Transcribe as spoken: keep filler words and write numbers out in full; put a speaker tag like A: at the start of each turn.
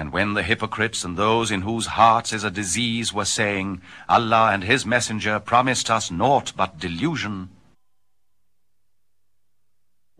A: And when the hypocrites and those in whose hearts is a disease were saying, Allah and his messenger promised us naught but delusion,